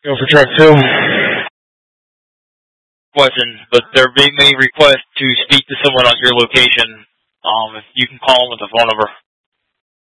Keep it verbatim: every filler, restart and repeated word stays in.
Go for truck two. Question, but there may may request to speak to someone on your location. Um, if you can call them with the phone number.